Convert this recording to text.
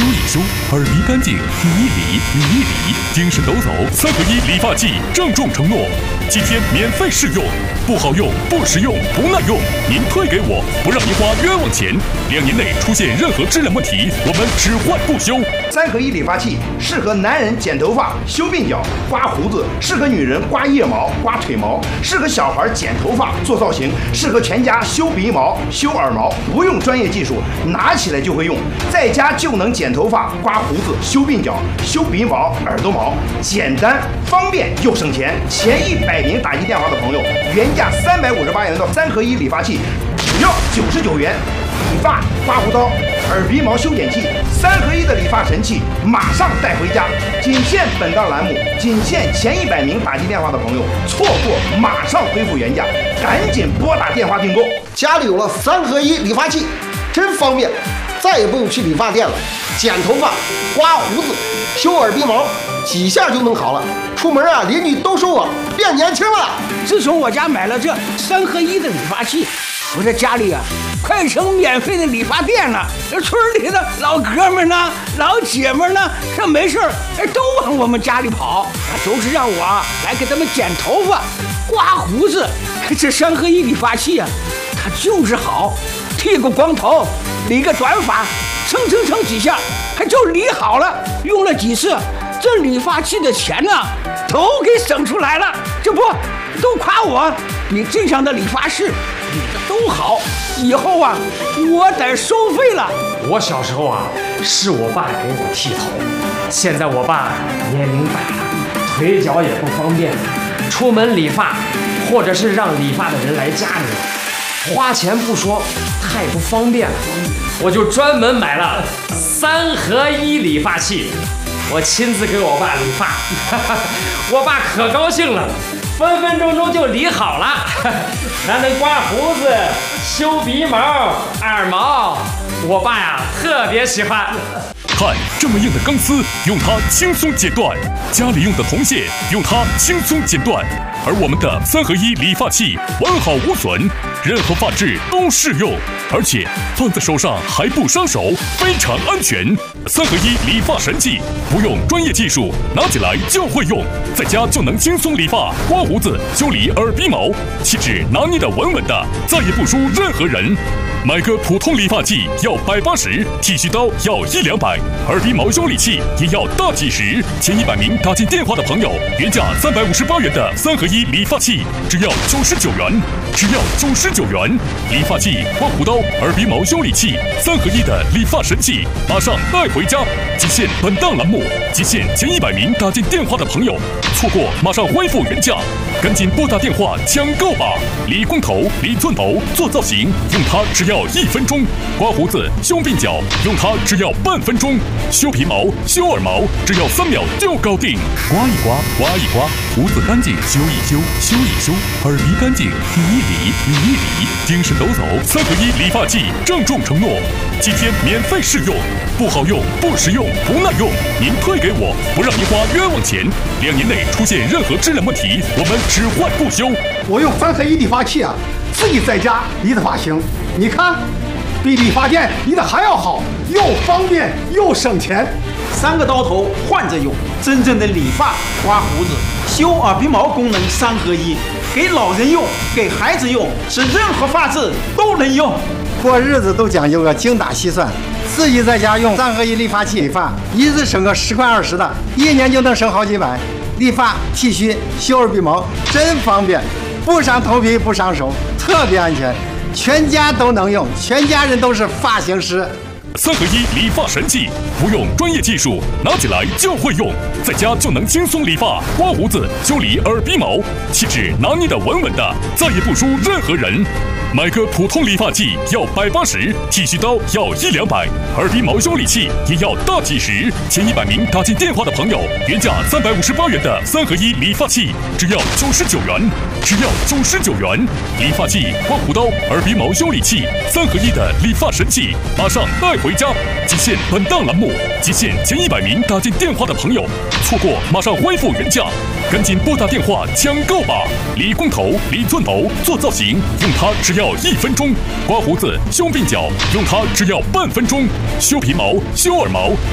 修一修，耳鼻干净，理一理，理一理，精神抖擞，3合1理发剂郑重承诺，7天免费试用，不好用、不实用、不耐用，您退给我，不让您花冤枉钱。2年内出现任何质量问题，我们只换不修。 3合1理发器适合男人剪头发、修鬓角、刮胡子，适合女人刮腋毛、刮腿毛，适合小孩剪头发、做造型，适合全家修鼻毛、修耳毛，不用专业技术，拿起来就会用，在家就能剪头发、刮胡子、修鬓角、修鼻毛、耳朵毛，简单方便又省钱。前100名打进电话的朋友，原价358元的3合1理发器，只要99元。理发、刮胡刀、耳鼻毛修剪器，3合1的理发神器，马上带回家。仅限本档栏目，仅限前100名打进电话的朋友，错过马上恢复原价，赶紧拨打电话订购。 家里有了3合1理发器，真方便，再也不用去理发店了，剪头发、刮胡子、修耳鼻毛，几下就弄好了。出门啊，邻居都说我变年轻了。 自从我家买了这3合1的理发器，我这家里啊，快成免费的理发店了。这村里的老哥们呢、老姐们呢，这没事都往我们家里跑，都是让我来给他们剪头发、刮胡子。这3合1理发器啊，它就是好，剃个光头，理个短发，蹭几下，还就理好了。用了几次，这理发器的钱呢，都给省出来了。这不都夸我比镇上的理发室理的都好，以后啊，我得收费了。 我小时候啊，是我爸给我剃头，现在我爸年龄大了，腿脚也不方便，出门理发，或者是让理发的人来家里，花钱不说，太不方便了。我就专门买了3合1理发器，我亲自给我爸理发，我爸可高兴了。分分钟就理好了，还能刮胡子、修鼻毛、耳毛，我爸呀特别喜欢。 看这么硬的钢丝，用它轻松剪断；家里用的铜线，用它轻松剪断。而我们的3合1理发器完好无损，任何发质都适用，而且放在手上还不伤手，非常安全。3合1理发神器，不用专业技术，拿起来就会用，在家就能轻松理发、刮胡子、修理耳鼻毛，气质拿捏的稳稳的，再也不输任何人。买个普通理发器要180，剃须刀要100-200，耳鼻毛修理器也要大几十。前100名打进电话的朋友，原价358元的3合1理发器，只要99元，只要99元。理发器、刮胡刀、耳鼻毛修理器，3合1的理发神器，马上带回家。仅限本档栏目，仅限前100名打进电话的朋友，错过马上恢复原价，赶紧拨打电话抢购吧！理光头、理寸头、做造型，用它只要1分钟；刮胡子、修鬓角，用它只要半分钟；修皮毛、修耳毛，只要3秒就搞定。刮一刮，刮一刮，胡子干净修一修，修一修，耳鼻干净理一理，理一理，精神抖擞，3合1理发剂郑重承诺，7天免费试用，不好用、不实用、不耐用，您退给我，不让您花冤枉钱。2年内出现任何质量问题，我们只换不修。 我用3合1理发器啊，自己在家理的发型，你看，比理发店理的还要好，又方便又省钱。 3个刀头换着用，真正的理发、刮胡子、修耳鼻毛功能3合1，给老人用，给孩子用，是任何发质都能用。 过日子都讲究个精打细算，自己在家用3合1理发器理发，一次省个10块20的，1年就能省好几百。理发、剃须、修耳鼻毛真方便，不伤头皮不伤手，特别安全，全家都能用，全家人都是发型师。 3合1理发神器，不用专业技术，拿起来就会用，在家就能轻松理发、刮胡子、修理耳鼻毛，气质拿捏的稳稳的，再也不输任何人。买个普通理发器要180，剃须刀要100-200，耳鼻毛修理器也要大几十。前100名打进电话的朋友，原价358元的3合1理发器，只要99元，只要99元。理发器、刮胡刀、耳鼻毛修理器，3合1的理发神器，马上带回家。仅限本档栏目，仅限前100名打进电话的朋友，错过马上恢复原价，赶紧拨打电话抢购吧！理光头、理寸头、做造型，用它只要1分钟；刮胡子、修鬓角，用它只要半分钟；修皮毛、修耳毛。